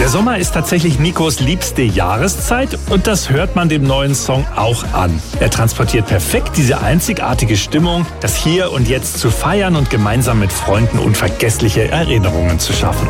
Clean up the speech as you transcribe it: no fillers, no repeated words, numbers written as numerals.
Der Sommer ist tatsächlich Nicos liebste Jahreszeit und das hört man dem neuen Song auch an. Er transportiert perfekt diese einzigartige Stimmung, das Hier und Jetzt zu feiern und gemeinsam mit Freunden unvergessliche Erinnerungen zu schaffen.